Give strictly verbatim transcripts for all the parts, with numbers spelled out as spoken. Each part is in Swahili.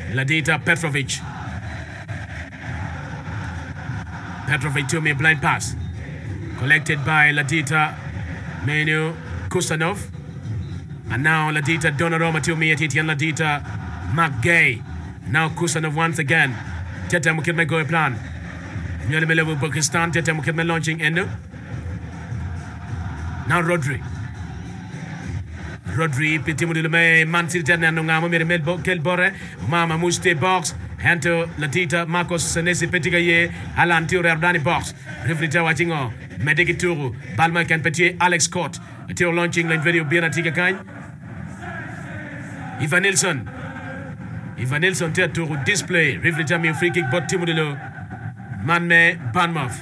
Ladita Petrovic. Petrovic to me, blind pass. Collected by Ladita Menu Kusanov. And now Ladita Donnarumma to me at Etienne Ladita McGay. Now Kusanov once again. Tete Mukidme go plan. Nyale Melevu Pakistan. Tete Mukidme launching endo. Now Rodri. Rodri Pitimu Lume Man City Nanungama Miremel Kelbore. Mama Muste box. Hanto Ladita Marcos Senesi Petigaye. Alan Tio Ardani box. Rifrita Wachingo. Medikituru. Balma Can Petit Alex Scott. Tio launching line video Bina Tika Kain. Ivan Nilsson. Ivan Nilsson to display. Rifrita me free kick but Timudilo. Manme Banmoff.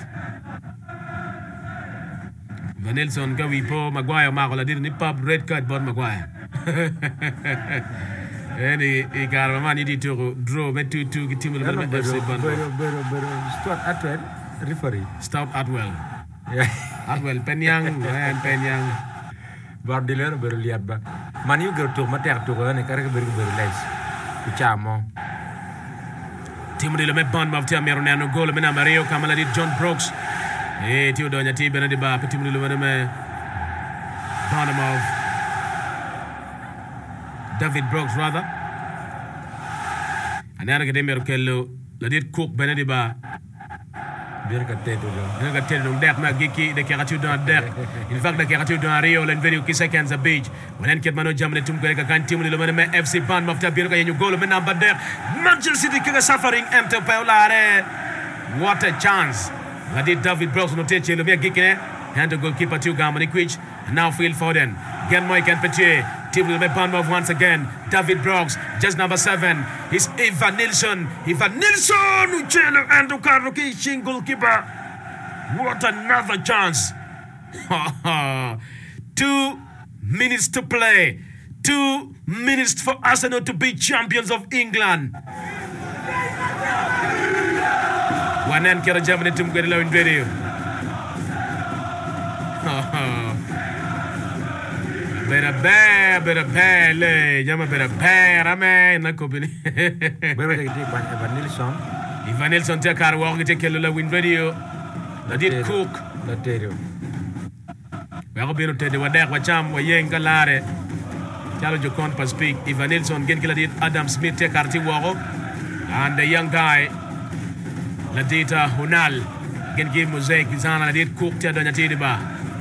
Ivan Nilsson Gawi Po Maguire Magola didn't nip up red card but Maguire. Any Igarman need to draw met to to get Timudilo. Stuart Atwell referee. Stout Atwell. Yeah. Atwell Penyang and Penyang. Bardiller berlihat ba. Manu go to mater to ne karek ber berles. Chamo. Timudilo me Banmoff tia Meronano goal mena Mario Kamala di John Brooks. Eh tio donya ti bena di ba Timudilo me Banmoff. David Brooks rather. Anara ke demero kello la dit cook bena di ba. Bir ka tedo do. Bir ka tedo dek ma giki de keratu dans dek. In fact de keratu dans Rio len video ki seconds a beach. Wonen ket mano jamne tum ko ka kan Timudilo me F C Banmoff ta bir ka yenyu goal mena ba dek. Manchester City ki suffering enter Paulare. What a chance. La dit David Brooks no teche le me giki and the goalkeeper to Gamani Quich. And now Phil Foden. Again Mike and Petit. Timudilo me Banmoff once again. David Brooks, just number seven. It's Ivan Nilsson. Ivan Nilsson! Uchelo and Carlo Kishin goalkeeper. What another chance. Two minutes to play. Two minutes for Arsenal to be champions of England. Wanan kera Germany tum gari in video. Bera bear, bera bear, le, llama bera bear, ame, na kopini. Bera take Ivan Nilsson. Ivan Nilsson te kar walk te kello la win radio. La dit cook. La terio. Wa ko biro te de wa dek wa cham wa yen kalare. Chalo jo kon pas speak. Ivan Nilsson gen kila dit Adam Smith te kar ti wako. And the young guy la dit Hunal gen give mosaic bizana la dit cook te donya ti ba.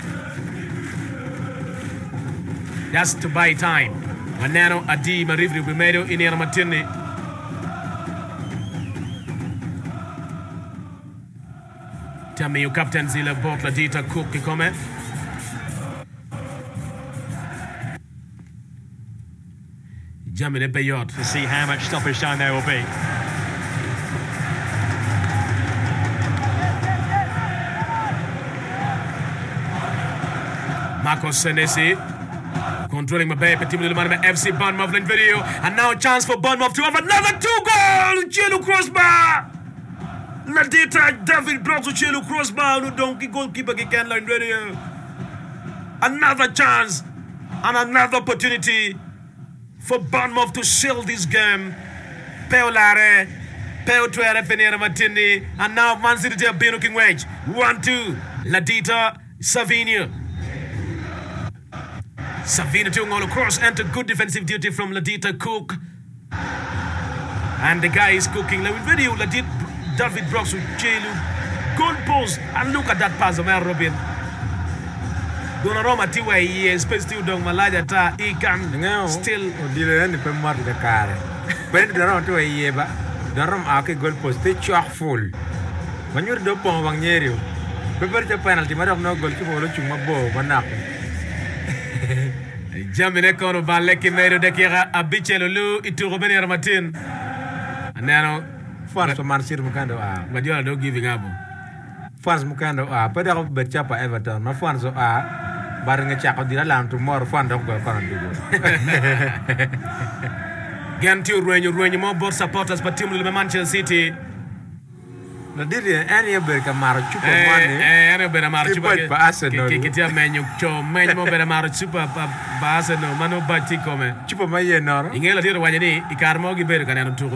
That's to buy time. Manano Adi Marivri Primeiro in Era Martini. Tell me your captain Zila Bot Ladita Cook come. Jamine Bayot. To see how much stoppage time there will be. Marcos Senesi. Controlling my baby, Timudilo man F C Banmoff in video, and now a chance for Banmoff to have another two goals. Uchelo crossbar. Ladita David Brooks Uchelo crossbar. No donkey goalkeeper can line video. Another chance and another opportunity for Banmoff to seal this game. Peolare, Peo Tuere Fenera Martini, and now Man City have been looking wedge. One two. Ladita Savinio. Savina doing all across and a good defensive duty from Ladita Cook. And the guy is cooking. Like video, Ladita David Brooks with Jelu. Goal post. And look at that pass of Mer Robin. Donnarumma tiwa ye space still dong malaja ta ikan still dire ni pe mar de kare. Ben Donnarumma tiwa ye ba. Donnarumma ake goal post te chok full. Manur do pon wang nyeri. Be per te penalty ma dok no goal ki bo lo chuma bo manak. Jamine kono baleki medo de kira abichelo lu ituro benera matin. Anano fans man sir mukando a. Guardiola do giving up. Fans mukando a pada ko betchapa Everton ma fans a bar nga chako dira lam to more fan dok go kono dugo. Ganti ruenyo ruenyo mo board supporters pa team le Manchester City. Na diri any ber ka maro chupa mane. Eh any ber maro chupa. Ba Arsenal. Ke ke menyu cho menyu mo ber maro chupa ba Arsenal mano bati come. Chupa maye noro. Ingela diro wanyani ikarmo gi ber kanano